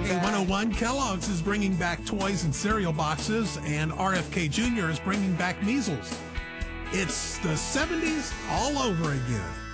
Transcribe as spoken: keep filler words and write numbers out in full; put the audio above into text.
K one oh one, Kellogg's is bringing back toys and cereal boxes, and R F K Junior is bringing back measles. It's the seventies all over again.